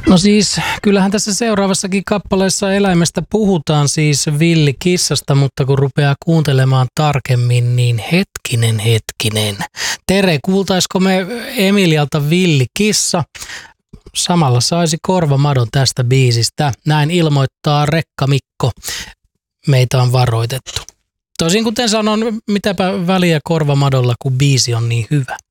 No siis, kyllähän tässä seuraavassakin kappaleessa eläimestä puhutaan, siis villikissasta, mutta kun rupeaa kuuntelemaan tarkemmin, niin hetkinen. Tere, kuultaisiko me Emilialta villikissa? Samalla saisi korvamadon tästä biisistä. Näin ilmoittaa Rekka Mikko. Meitä on varoitettu. Tosin kuten sanon, mitäpä väliä korvamadolla, kun biisi on niin hyvä.